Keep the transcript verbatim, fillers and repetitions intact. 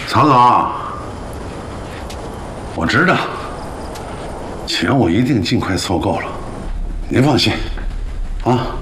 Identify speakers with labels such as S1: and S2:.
S1: 曹总，我知道，钱我一定尽快凑够了，您放心，啊。